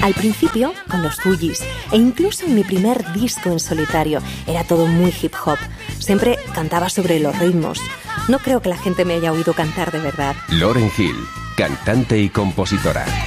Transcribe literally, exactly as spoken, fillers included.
Al principio, con los Fugees, e incluso en mi primer disco en solitario, era todo muy hip hop. Siempre cantaba sobre los ritmos. No creo que la gente me haya oído cantar de verdad. Lauryn Hill, cantante y compositora.